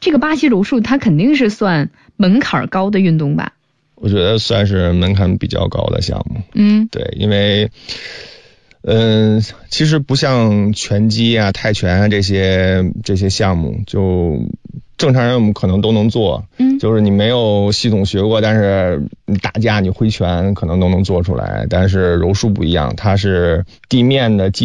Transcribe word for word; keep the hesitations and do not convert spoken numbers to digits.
这个巴西柔术它肯定是算门槛高的运动吧？ 我觉得算是门槛比较高的项目。 嗯， 对，因为嗯、呃，其实不像拳击啊、泰拳啊这些这些项目，就正常人我们可能都能做。嗯，就是你没有系统学过，但是你打架、你挥拳可能都能做出来。但是柔术不一样，它是地面的基